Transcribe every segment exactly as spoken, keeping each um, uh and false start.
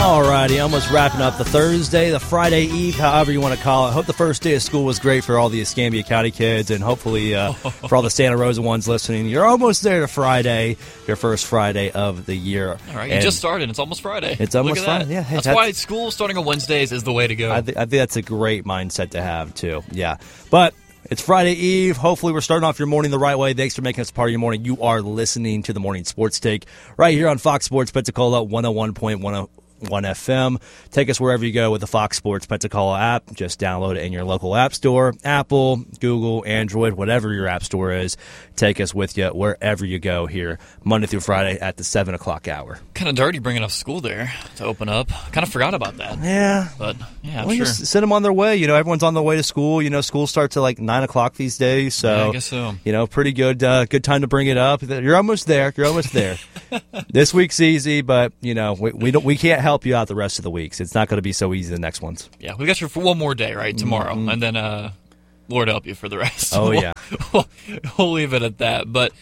Alrighty, almost wrapping up the Thursday, the Friday Eve, however you want to call it. Hope the first day of school was great for all the Escambia County kids, and hopefully uh, for all the Santa Rosa ones listening, you're almost there to Friday, your first Friday of the year. All right, you and just started. It's almost Friday. It's almost Look at Friday. that. Yeah, hey, that's, that's why school starting on Wednesdays is the way to go. I, th- I think that's a great mindset to have, too. Yeah, but it's Friday Eve. Hopefully we're starting off your morning the right way. Thanks for making us part of your morning. You are listening to the Morning Sports Take right here on Fox Sports Pensacola one oh one point one F M. Take us wherever you go with the Fox Sports Pensacola app. Just download it in your local app store, Apple, Google, Android, whatever your app store is. Take us with you wherever you go here, Monday through Friday at the seven o'clock hour. Kind of dirty bringing up school there to open up. Kind of forgot about that. Yeah. But, yeah, I'm well, sure. Just send them on their way. You know, everyone's on their way to school. You know, school starts at like nine o'clock these days. So, yeah, I guess so. You know, pretty good uh, good time to bring it up. You're almost there. You're almost there. This week's easy, but, you know, we, we, don't, we can't help you out the rest of the weeks. It's not going to be so easy the next ones. Yeah, we got you for one more day, right, tomorrow. Mm-hmm. And then, uh, Lord help you for the rest. Oh, we'll, yeah. We'll, we'll leave it at that. But,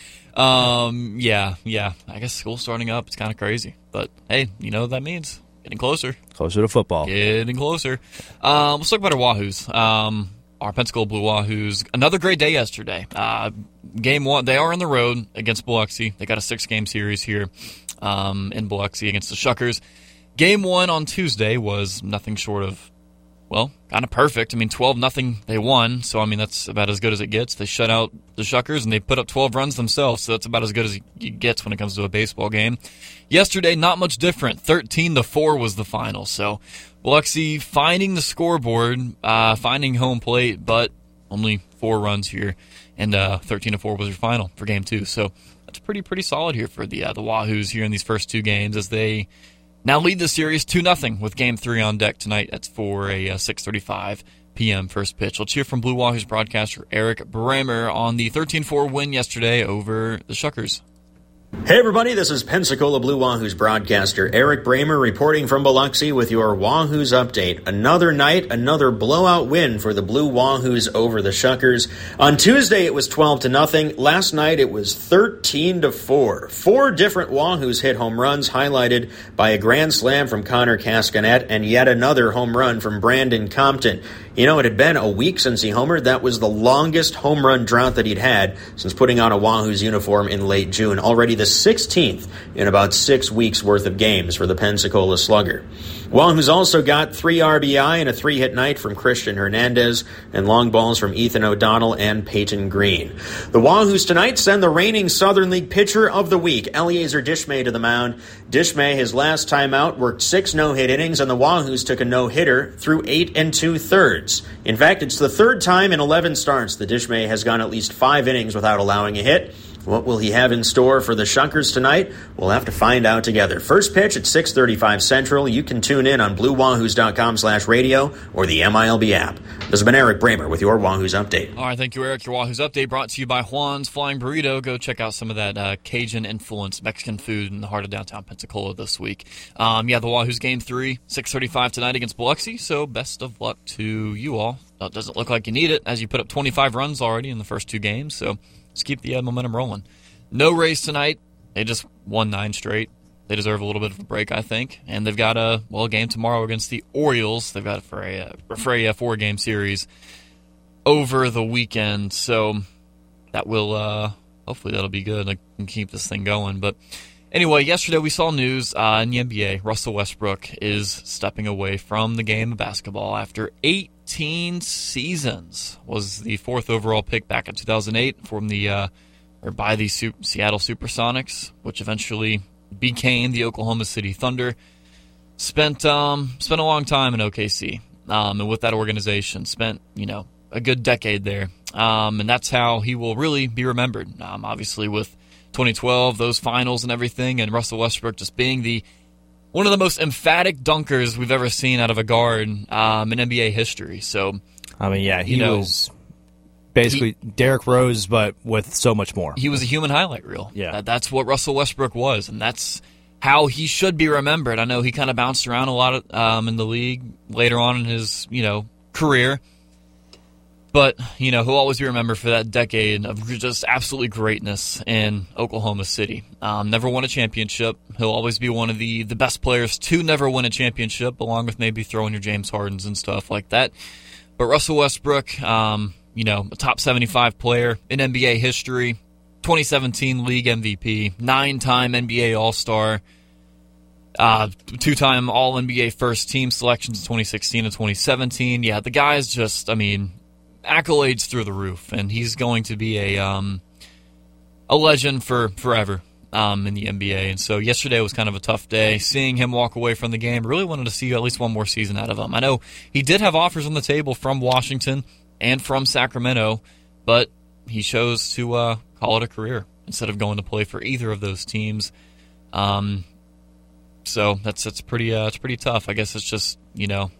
um, yeah, yeah. I guess school's starting up. It's kind of crazy. But, hey, you know what that means? Getting closer. Closer to football. Getting closer. Um, let's talk about our Wahoos. Um, our Pensacola Blue Wahoos. Another great day yesterday. Uh, game one, they are on the road against Biloxi. They got a six-game series here um, in Biloxi against the Shuckers. Game one on Tuesday was nothing short of, well, kind of perfect. I mean, twelve nothing they won, so, I mean, that's about as good as it gets. They shut out the Shuckers, and they put up twelve runs themselves, so that's about as good as it gets when it comes to a baseball game. Yesterday, not much different. thirteen to four was the final, so Biloxi finding the scoreboard, uh, finding home plate, but only four runs here, and uh, thirteen to four was your final for game two. So that's pretty, pretty solid here for the uh, the Wahoos here in these first two games as they now lead the series two nothing with Game three on deck tonight. That's for a uh, six thirty-five p.m. first pitch. Let's hear from Blue Wahoos broadcaster Eric Bramer on the thirteen four win yesterday over the Shuckers. Hey everybody, this is Pensacola Blue Wahoos broadcaster Eric Bramer reporting from Biloxi with your Wahoos update. Another night, another blowout win for the Blue Wahoos over the Shuckers. On Tuesday it was twelve to nothing. Last night it was thirteen to four. Four different Wahoos hit home runs, highlighted by a grand slam from Connor Cascanet and yet another home run from Brandon Compton. You know, it had been a week since he homered. That was the longest home run drought that he'd had since putting on a Wahoos uniform in late June. Already the sixteenth in about six weeks' worth of games for the Pensacola Slugger. Wahoos also got three R B I and a three-hit night from Christian Hernandez and long balls from Ethan O'Donnell and Peyton Green. The Wahoos tonight send the reigning Southern League Pitcher of the Week, Eliezer Dishmay, to the mound. Dishmay, his last time out, worked six no-hit innings, and the Wahoos took a no-hitter through eight and two-thirds. In fact, it's the third time in eleven starts that Dishmay has gone at least five innings without allowing a hit. What will he have in store for the Shuckers tonight? We'll have to find out together. First pitch at six thirty-five Central. You can tune in on blue wahoos dot com slash radio or the M I L B app. This has been Eric Bramer with your Wahoos Update. All right, thank you, Eric. Your Wahoos Update brought to you by Juan's Flying Burrito. Go check out some of that uh, Cajun-influenced Mexican food in the heart of downtown Pensacola this week. Um, yeah, the Wahoos game three, six thirty-five tonight against Biloxi, so best of luck to you all. It doesn't look like you need it, as you put up twenty-five runs already in the first two games, so let's keep the uh, momentum rolling. No race tonight. They just won nine straight. They deserve a little bit of a break, I think. And they've got a, well, a game tomorrow against the Orioles. They've got it for a, for a four-game series over the weekend. So that will, uh, hopefully that'll be good. I can keep this thing going. But anyway, yesterday we saw news uh, in the N B A. Russell Westbrook is stepping away from the game of basketball after eighteen seasons. Was the fourth overall pick back in two thousand eight from the, uh, or by the Su- Seattle Supersonics, which eventually became the Oklahoma City Thunder. Spent um spent a long time in O K C, um, and with that organization, spent you know a good decade there, um, and that's how he will really be remembered. Um, obviously, with twenty twelve, those finals and everything, and Russell Westbrook just being the one of the most emphatic dunkers we've ever seen out of a guard um, in N B A history. So, I mean, yeah, he you know, was basically he, Derrick Rose, but with so much more. He was a human highlight reel. Yeah. That, that's what Russell Westbrook was, and that's how he should be remembered. I know he kind of bounced around a lot of, um, in the league later on in his you know career. But, you know, he'll always be remembered for that decade of just absolutely greatness in Oklahoma City. Um, never won a championship. He'll always be one of the, the best players to never win a championship, along with maybe throwing your James Hardens and stuff like that. But Russell Westbrook, um, you know, a top seventy-five player in N B A history, twenty seventeen League M V P, nine-time N B A All-Star, uh, two-time All-N B A first team selections in twenty sixteen and twenty seventeen. Yeah, the guy's just, I mean, accolades through the roof, and he's going to be a um, a legend for forever um, in the N B A. And so yesterday was kind of a tough day. Seeing him walk away from the game, really wanted to see at least one more season out of him. I know he did have offers on the table from Washington and from Sacramento, but he chose to uh, call it a career instead of going to play for either of those teams. Um, so that's that's pretty uh, it's pretty tough. I guess it's just, you know,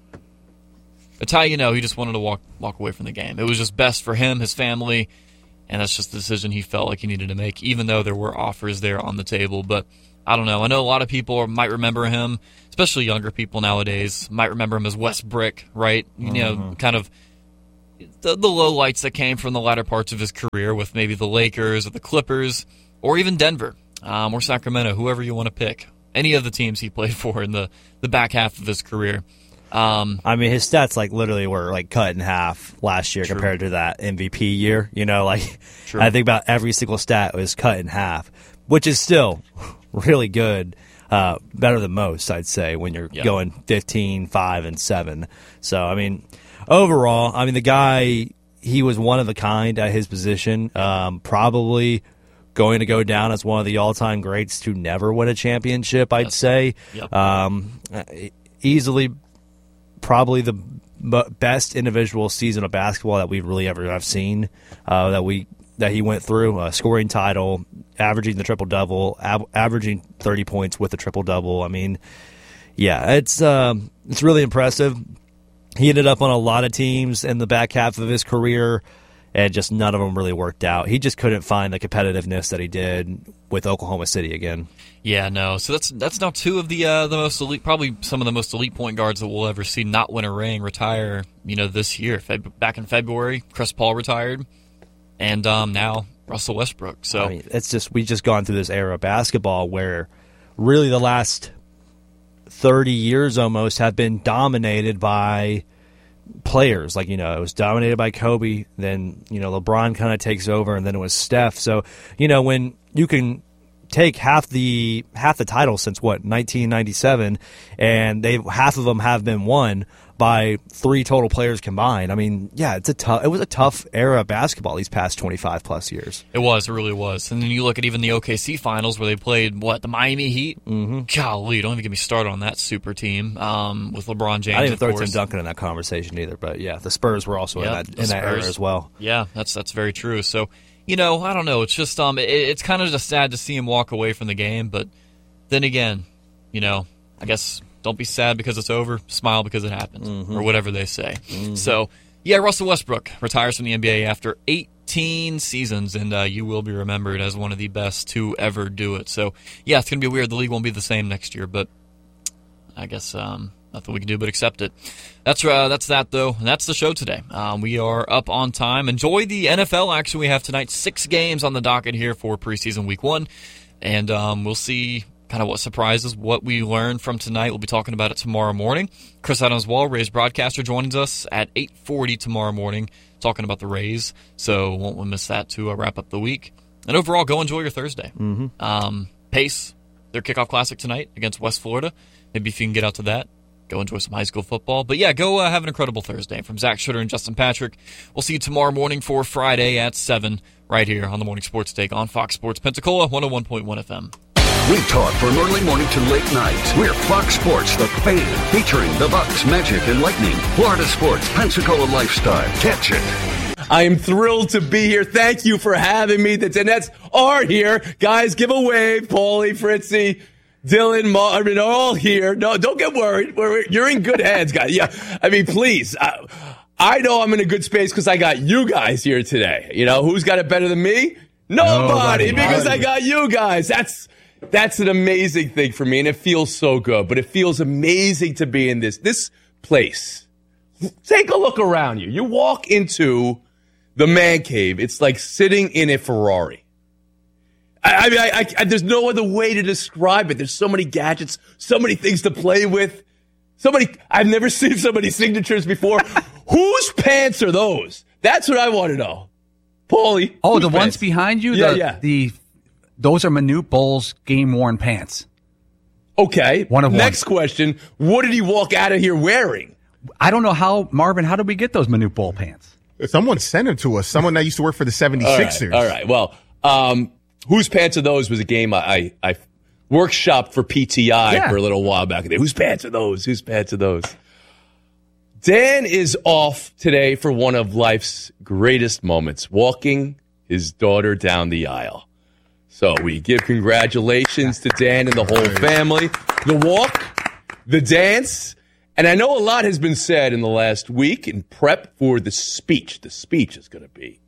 it's how you know he just wanted to walk walk away from the game. It was just best for him, his family, and that's just the decision he felt like he needed to make, even though there were offers there on the table. But I don't know. I know a lot of people might remember him, especially younger people nowadays, might remember him as West Brick, right? You know, mm-hmm. kind of the, the low lights that came from the latter parts of his career with maybe the Lakers or the Clippers or even Denver um, or Sacramento, whoever you want to pick. Any of the teams he played for in the, the back half of his career. Um, I mean, his stats like literally were like cut in half last year true. compared to that M V P year. You know, like true. I think about every single stat was cut in half, which is still really good, uh, better than most, I'd say, when you're yep. going fifteen, five, and seven. So, I mean, overall, I mean, the guy, he was one of a kind at his position, um, probably going to go down as one of the all-time greats to never win a championship, I'd yes. say. Yep. Um, easily probably the best individual season of basketball that we've really ever have seen, uh, that we that he went through, uh, scoring title, averaging the triple-double, ab- averaging thirty points with the triple-double. I mean, yeah, it's um, it's really impressive. He ended up on a lot of teams in the back half of his career, and just none of them really worked out. He just couldn't find the competitiveness that he did with Oklahoma City again. Yeah, no. So that's that's now two of the uh, the most elite, probably some of the most elite point guards that we'll ever see not win a ring retire. You know, this year, Feb- back in February, Chris Paul retired, and um, now Russell Westbrook. So I mean, it's just we've just gone through this era of basketball where really the last thirty years almost have been dominated by players. Like, you know, it was dominated by Kobe, then, you know, LeBron kind of takes over, and then it was Steph. So, you know, when you can take half the half the titles since what nineteen ninety-seven, and they half of them have been won by three total players combined. I mean, yeah, it's a tough. It was a tough era of basketball these past twenty-five plus years. It was, it really was. And then you look at even the O K C finals where they played what the Miami Heat. Mm-hmm. Golly, don't even get me started on that super team um, with LeBron James. I didn't throw course. Tim Duncan in that conversation either, but yeah, the Spurs were also yep, in that in that era as well. Yeah, that's that's very true. So. You know, I don't know. It's just um, it, it's kind of just sad to see him walk away from the game. But then again, you know, I guess don't be sad because it's over. Smile because it happened, mm-hmm. or whatever they say. Mm-hmm. So, yeah, Russell Westbrook retires from the N B A after eighteen seasons, and uh, you will be remembered as one of the best to ever do it. So, yeah, it's going to be weird. The league won't be the same next year, but I guess um, nothing we can do but accept it. That's uh, that's that, though. And that's the show today. Um, we are up on time. Enjoy the N F L action we have tonight. Six games on the docket here for preseason week one. And um, we'll see kind of what surprises, what we learned from tonight. We'll be talking about it tomorrow morning. Chris Adams-Wall, Rays broadcaster, joins us at eight forty tomorrow morning talking about the Rays. So won't miss that to uh, wrap up the week. And overall, go enjoy your Thursday. Mm-hmm. Um, Pace, their kickoff classic tonight against West Florida. Maybe if you can get out to that. Go enjoy some high school football. But yeah, go uh, have an incredible Thursday. From Zach Schutter and Justin Patrick, we'll see you tomorrow morning for Friday at seven right here on the Morning Sports Take on Fox Sports Pensacola, one oh one point one F M. We talk from early morning to late night. We're Fox Sports, the fan, featuring the Bucks, Magic, and Lightning. Florida sports, Pensacola lifestyle. Catch it. I am thrilled to be here. Thank you for having me. The Tenets are here. Guys, give a wave. Paulie, Fritzy, Dylan, Marvin, are all here. No, don't get worried. We're, you're in good hands, guys. Yeah, I mean, please. I, I know I'm in a good space because I got you guys here today. You know, who's got it better than me? Nobody, Nobody. Because I got you guys. That's that's an amazing thing for me, and it feels so good. But it feels amazing to be in this this place take a look around you. You walk into the man cave. It's like sitting in a Ferrari. I, I mean, I, I, I, there's no other way to describe it. There's so many gadgets, so many things to play with. So many, I've never seen so many signatures before. Whose pants are those? That's what I want to know. Paulie. Oh, the pants? ones behind you? Yeah, the, yeah. The, those are Manute Bowles game-worn pants. Okay. One of Next one. question. What did he walk out of here wearing? I don't know how, Marvin, how did we get those Manute Bowl pants? Someone sent them to us. Someone that used to work for the seventy-sixers. All right. All right. Well, um, whose pants are those was a game I, I, I workshopped for P T I yeah. for a little while back. Whose pants are those? Whose pants are those? Dan is off today for one of life's greatest moments, walking his daughter down the aisle. So we give congratulations to Dan and the whole family. The walk, the dance, and I know a lot has been said in the last week in prep for the speech. The speech is going to be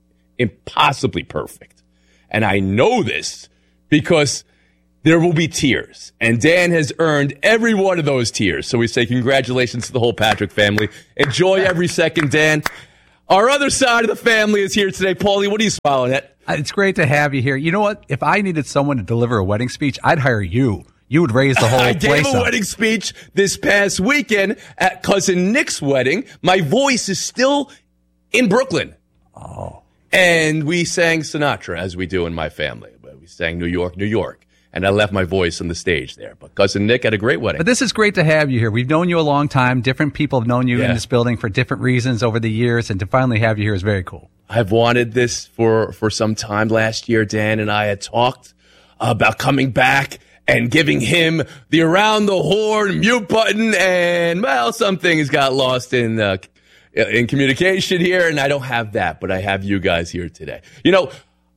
impossibly perfect. And I know this because there will be tears. And Dan has earned every one of those tears. So we say congratulations to the whole Patrick family. Enjoy every second, Dan. Our other side of the family is here today. Paulie, what are you smiling at? It's great to have you here. You know what? If I needed someone to deliver a wedding speech, I'd hire you. You would raise the whole I place gave a up. wedding speech this past weekend at Cousin Nick's wedding. My voice is still in Brooklyn. Oh. And we sang Sinatra, as we do in my family. We sang New York, New York. And I left my voice on the stage there. But Cousin Nick had a great wedding. But this is great to have you here. We've known you a long time. Different people have known you Yeah. in this building for different reasons over the years. And to finally have you here is very cool. I've wanted this for, for some time. Last year, Dan and I had talked about coming back and giving him the around the horn mute button. And, well, some things got lost in uh, in communication here, and I don't have that. But I have you guys here today. You know,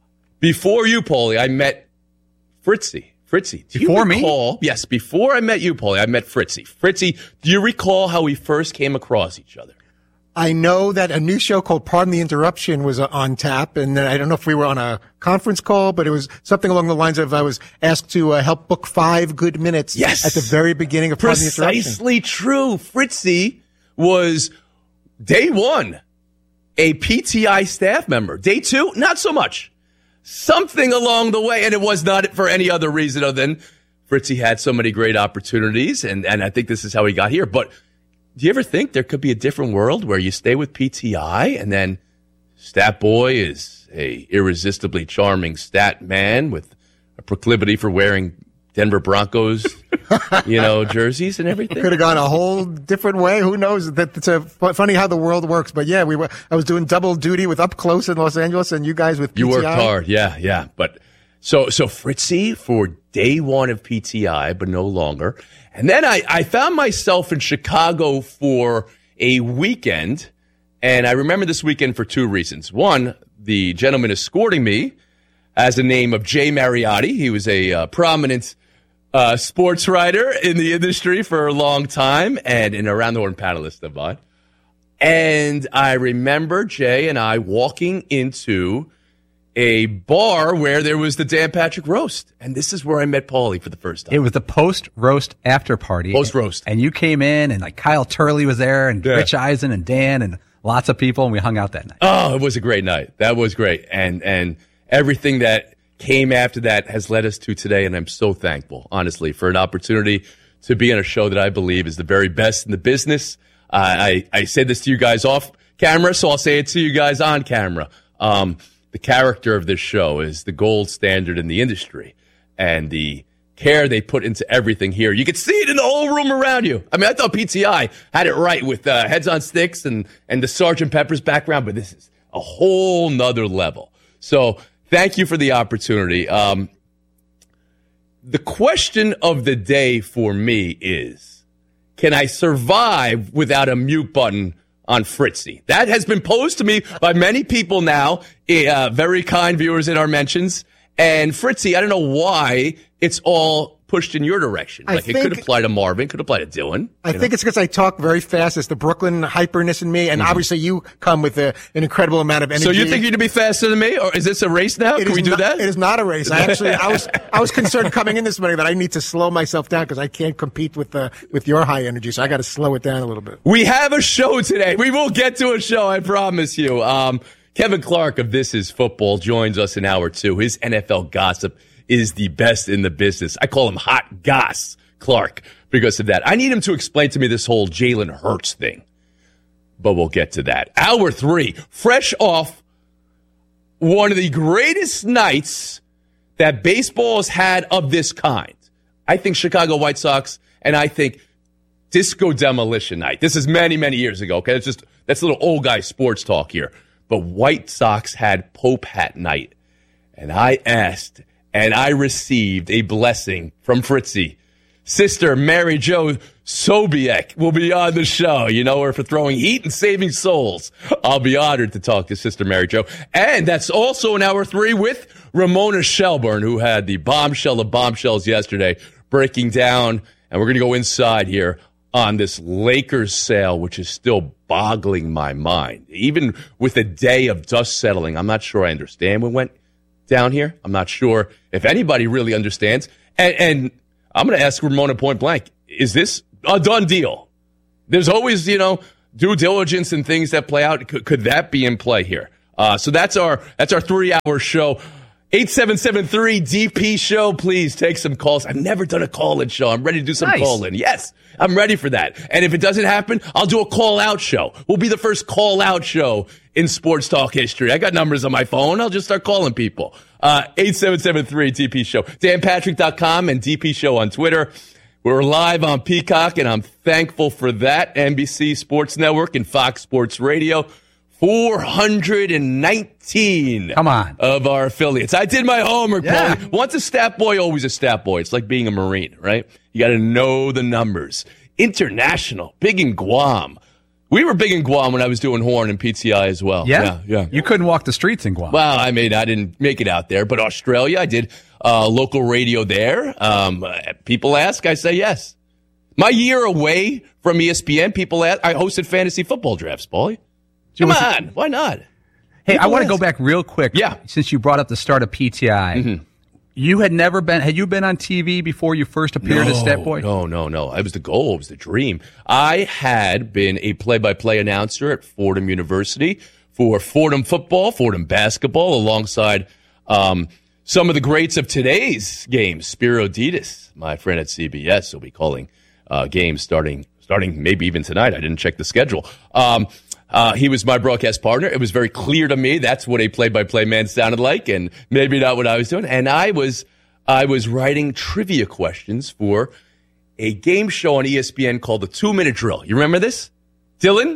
before you, Paulie, I met Fritzy. Fritzy, do before you recall? me? Yes, before I met you, Paulie, I met Fritzy. Fritzy, do you recall how we first came across each other? I know that a new show called Pardon the Interruption was on tap, and then I don't know if we were on a conference call, but it was something along the lines of I was asked to uh, help book five good minutes yes. at the very beginning of Pardon the Interruption. Precisely true. Fritzy was, day one, a P T I staff member. Day two, not so much. Something along the way, and it was not for any other reason other than Fritzy had so many great opportunities, and, and I think this is how he got here. But do you ever think there could be a different world where you stay with P T I and then Stat Boy is a irresistibly charming stat man with a proclivity for wearing Denver Broncos, you know, jerseys and everything? Could have gone a whole different way. Who knows? That it's a funny how the world works. But yeah, we were. I was doing double duty with Up Close in Los Angeles, and you guys with P T I. You worked hard, yeah, yeah. But so so Fritzy for day one of P T I, but no longer. And then I, I found myself in Chicago for a weekend, and I remember this weekend for two reasons. One, the gentleman escorting me has the name of Jay Mariotti. He was a uh, prominent uh, sports writer in the industry for a long time and an around-the-horn panelist of mine. And I remember Jay and I walking into a bar where there was the Dan Patrick roast. And this is where I met Paulie for the first time. It was the post-roast after party. Post-roast. And you came in, and like Kyle Turley was there, and Yeah. Rich Eisen and Dan, and lots of people, and we hung out that night. Oh, it was a great night. That was great. And and everything that came after that has led us to today, and I'm so thankful, honestly, for an opportunity to be on a show that I believe is the very best in the business. Uh, I, I said this to you guys off camera, so I'll say it to you guys on camera. Um, the character of this show is the gold standard in the industry, and the care they put into everything here. You could see it in the whole room around you. I mean, I thought P T I had it right with uh, Heads on Sticks and, and the Sergeant Pepper's background, but this is a whole nother level. So thank you for the opportunity. Um, the question of the day for me is, can I survive without a mute button on Fritzy? That has been posed to me by many people now, uh, very kind viewers in our mentions. And Fritzy, I don't know why it's all pushed in your direction. I Like it think- could apply to Marvin, could apply to Dylan. I you think know? it's because I talk very fast. It's the Brooklyn hyperness in me, and obviously you come with a, an incredible amount of energy. So you think you're to be faster than me, or is this a race now? It Can is we do not, that? It is not a race. I actually, I was, I was concerned coming in this morning that I need to slow myself down because I can't compete with the with your high energy. So I got to slow it down a little bit. We have a show today. We will get to a show, I promise you. Um, Kevin Clark of This Is Football joins us in hour two. His N F L gossip is the best in the business. I call him Hot Goss Clark because of that. I need him to explain to me this whole Jalen Hurts thing, but we'll get to that. Hour three, fresh off one of the greatest nights that baseball has had of this kind. I think Chicago White Sox, and I think Disco Demolition Night. This is many, many years ago, okay? It's just, that's a little old guy sports talk here. But White Sox had Pope Hat Night. And I asked, and I received a blessing from Fritzy. Sister Mary Jo Sobiek will be on the show. You know her for throwing heat and saving souls. I'll be honored to talk to Sister Mary Jo. And that's also in hour three with Ramona Shelburne, who had the bombshell of bombshells yesterday, breaking down. And we're going to go inside here on this Lakers sale, which is still boggling my mind. Even with a day of dust settling, I'm not sure I understand what went down here. I'm not sure if anybody really understands. And, and I'm going to ask Ramona point blank, is this a done deal? There's always, you know, due diligence and things that play out. Could, could that be in play here? Uh, so that's our that's our three-hour show. eight seven seven three D P show. Please take some calls. I've never done a call-in show. I'm ready to do some Nice. call-in. Yes, I'm ready for that. And if it doesn't happen, I'll do a call-out show. We'll be the first call-out show in sports talk history. I got numbers on my phone. I'll just start calling people. Uh, eight seven seven three D P show. Dan Patrick dot com and D P show on Twitter. We're live on Peacock, and I'm thankful for that. N B C Sports Network and Fox Sports Radio. four hundred nineteen Come on. of our affiliates. I did my homework, Yeah. Paulie. Once a stat boy, always a stat boy. It's like being a Marine, right? You got to know the numbers. International, big in Guam. We were big in Guam when I was doing Horn and P T I as well. Yeah? yeah. yeah. You couldn't walk the streets in Guam. Well, I mean, I didn't make it out there, but Australia, I did uh, local radio there. Um, uh, people ask, I say yes. My year away from E S P N, people ask, I hosted fantasy football drafts, Paulie. Come on, why not? Hey, I People want to ask. go back real quick. Yeah. Since you brought up the start of P T I. Mm-hmm. You had never been, had you been on T V before you first appeared as Stat Boy? No, no, no. It was the goal. It was the dream. I had been a play-by-play announcer at Fordham University for Fordham football, Fordham basketball, alongside um, some of the greats of today's games. Spiro Ditas, my friend at C B S, will be calling uh, games starting starting maybe even tonight. I didn't check the schedule. Um, uh, he was my broadcast partner. It was very clear to me that's what a play-by-play man sounded like, and maybe not what I was doing. And I was I was writing trivia questions for a game show on E S P N called The Two-Minute Drill. You remember this? Dylan?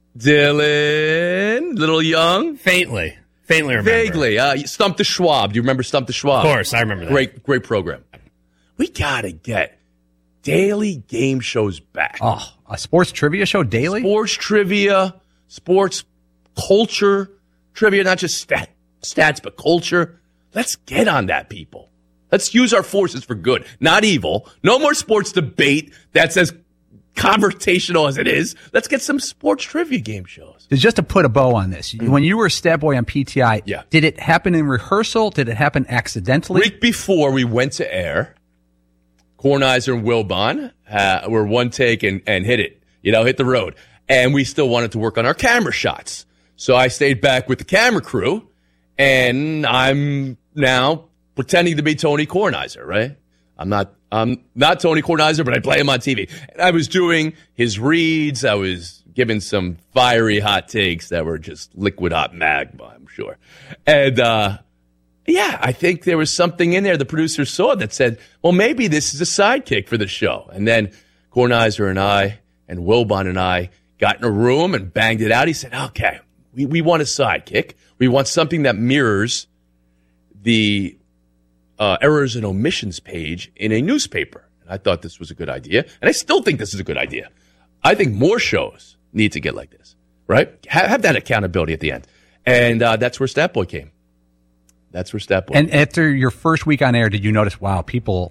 Dylan? Little young? Faintly. Faintly remember. Vaguely. Uh, Stump the Schwab. Do you remember Stump the Schwab? Of course, I remember that. Great, great program. We got to get daily game shows back. Oh, a sports trivia show daily? Sports trivia, sports culture trivia, not just stat, stats, but culture. Let's get on that, people. Let's use our forces for good, not evil. No more sports debate that's as conversational as it is. Let's get some sports trivia game shows. Just to put a bow on this, when you were a Stat Boy on P T I, Yeah. did it happen in rehearsal? Did it happen accidentally? Week before we went to air, Kornheiser and Wilbon uh, were one take and, and hit it, you know, hit the road. And we still wanted to work on our camera shots. So I stayed back with the camera crew, and I'm now pretending to be Tony Kornheiser, right? I'm not I'm not Tony Kornheiser, but I play him on T V. And I was doing his reads. I was giving some fiery hot takes that were just liquid hot magma, I'm sure. And, uh, yeah, I think there was something in there the producer saw that said, well, maybe this is a sidekick for the show. And then Kornheiser and I and Wilbon and I got in a room and banged it out. He said, okay, we, we want a sidekick. We want something that mirrors the uh, errors and omissions page in a newspaper. And I thought this was a good idea. And I still think this is a good idea. I think more shows need to get like this, right? Have, have that accountability at the end. And uh, that's where Stat Boy came. That's where Stat Boy And after your first week on air, did you notice, wow, people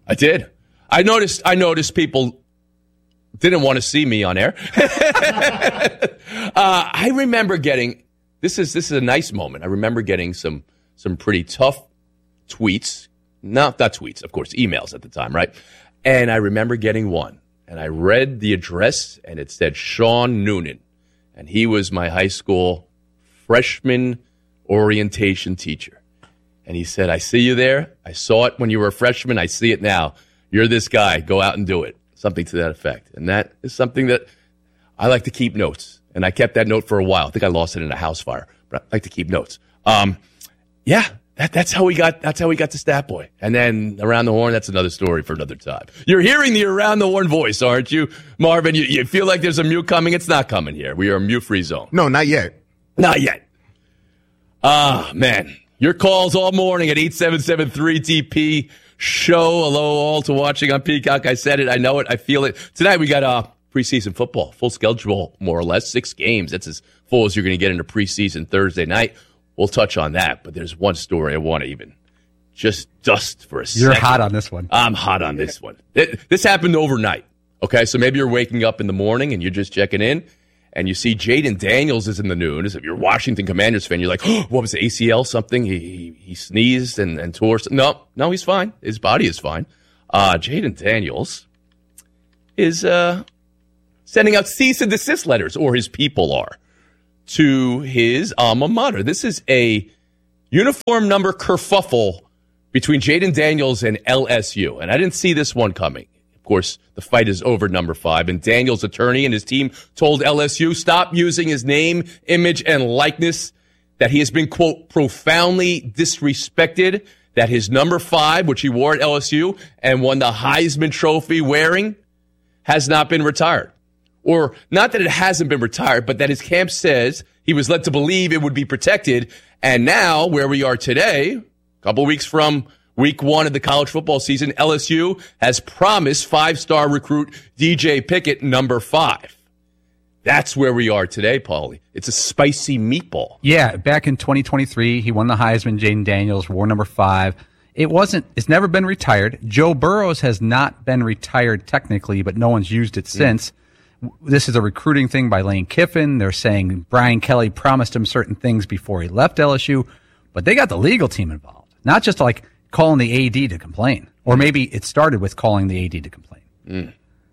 I did. I noticed. I noticed people didn't want to see me on air. uh, I remember getting this is this is a nice moment. I remember getting some some pretty tough tweets. No, not tweets, of course, emails at the time, right? And I remember getting one, and I read the address, and it said Sean Noonan, and he was my high school freshman orientation teacher. And he said, I see you there. I saw it when you were a freshman. I see it now. You're this guy. Go out and do it. Something to that effect. And that is something that I like to keep notes. And I kept that note for a while. I think I lost it in a house fire, but I like to keep notes. Um, yeah, that, that's how we got. That's how we got to Stat Boy. And then Around the Horn. That's another story for another time. You're hearing the Around the Horn voice, aren't you, Marvin? You, you feel like there's a mute coming. It's not coming here. We are a mute-free zone. No, not yet. Not yet. Ah, man. Your calls all morning at eight seven seven three D P show. Hello all to watching on Peacock. I said it. I know it. I feel it. Tonight we got uh, preseason football. Full schedule, more or less. Six games. That's as full as you're going to get into preseason Thursday night. We'll touch on that. But there's one story I want to even just dust for a you're second. You're hot on this one. I'm hot on this one. It, this happened overnight. Okay, so maybe you're waking up in the morning and you're just checking in. And you see Jaden Daniels is in the news. If you're a Washington Commanders fan, you're like, oh, what was it, A C L something? He he, he sneezed and, and tore. No, no, he's fine. His body is fine. Uh, Jaden Daniels is uh, sending out cease and desist letters, or his people are, to his alma mater. This is a uniform number kerfuffle between Jaden Daniels and L S U. And I didn't see this one coming. Of course, the fight is over number five, and Daniels' attorney and his team told L S U stop using his name, image, and likeness, that he has been, quote, profoundly disrespected, that his number five, which he wore at L S U and won the Heisman Trophy wearing, has not been retired. Or not that it hasn't been retired, but that his camp says he was led to believe it would be protected. And now, where we are today, a couple weeks from Week one of the college football season, L S U has promised five-star recruit D J Pickett number five. That's where we are today, Paulie. It's a spicy meatball. Yeah, back in twenty twenty-three, he won the Heisman. Jaden Daniels wore number five. It wasn't. It's never been retired. Joe Burrows has not been retired technically, but no one's used it since. Mm. This is a recruiting thing by Lane Kiffin. They're saying Brian Kelly promised him certain things before he left L S U, but they got the legal team involved, not just like calling the A D to complain. Or maybe it started with calling the A D to complain. Mm.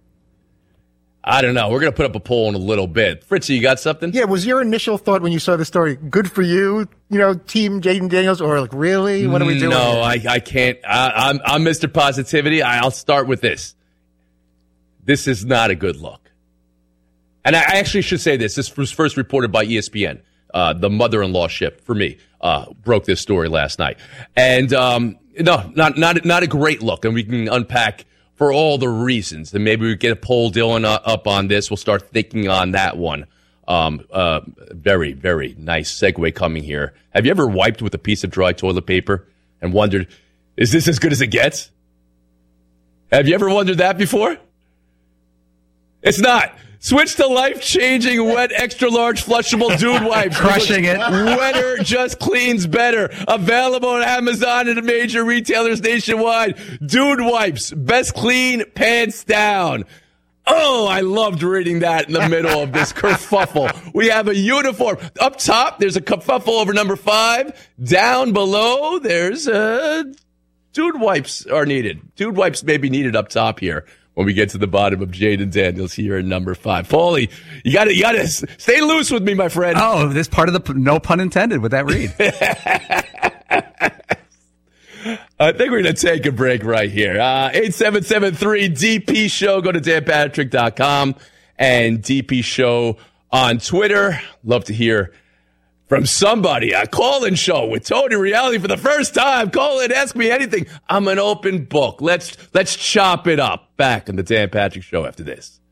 I don't know. We're going to put up a poll in a little bit. Fritzy, you got something? Yeah, was your initial thought when you saw the story, good for you, you know, Team Jaden Daniels, or like, really? What are we doing? No, I, I can't. I, I'm, I'm Mister Positivity. I'll start with this. This is not a good look. And I actually should say this. This was first reported by E S P N. Uh, the mother-in-law ship, for me, uh, broke this story last night. And, um, no, not, not, not a great look. And we can unpack for all the reasons. And maybe we get a poll, Dylan, uh, up on this. We'll start thinking on that one. Um, uh, very, very nice segue coming here. Have you ever wiped with a piece of dry toilet paper and wondered, is this as good as it gets? Have you ever wondered that before? It's not. Switch to life-changing wet extra-large flushable Dude wipes. Crushing it. Wetter just cleans better. Available on Amazon and major retailers nationwide. Dude wipes. Best clean, pants down. Oh, I loved reading that in the middle of this kerfuffle. We have a uniform. Up top, there's a kerfuffle over number five. Down below, there's uh, Dude wipes are needed. Dude wipes may be needed up top here when we get to the bottom of Jaden Daniels here in number five. Paulie, you got to you got to stay loose with me, my friend. Oh, this part of the no pun intended with that read. I think we're going to take a break right here. Uh, eight seven seven three D P show. Go to dan patrick dot com and D P show on Twitter. Love to hear from somebody. A call-in show with Tony Reality for the first time. Call in, ask me anything. I'm an open book. Let's let's chop it up. Back on the Dan Patrick Show after this.